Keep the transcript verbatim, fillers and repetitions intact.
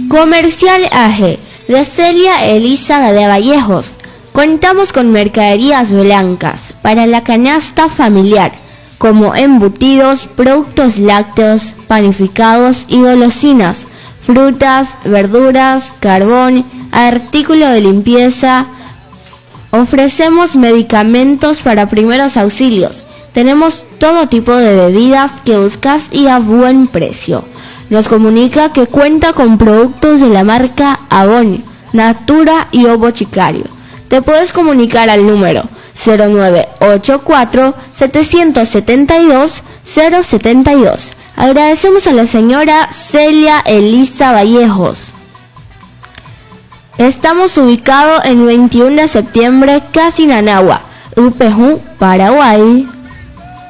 Comercial A G de Celia Elisa de Vallejos. Contamos con mercaderías blancas para la canasta familiar, como embutidos, productos lácteos, panificados y golosinas, frutas, verduras, carbón, artículos de limpieza. Ofrecemos medicamentos para primeros auxilios. Tenemos todo tipo de bebidas que buscas y a buen precio. Nos comunica que cuenta con productos de la marca Avon, Natura y O Boticario. Te puedes comunicar al número cero nueve ocho cuatro, siete siete dos, cero siete dos. Agradecemos a la señora Celia Elisa Vallejos. Estamos ubicados en veintiuno de septiembre, Casinanagua, U P J, Paraguay.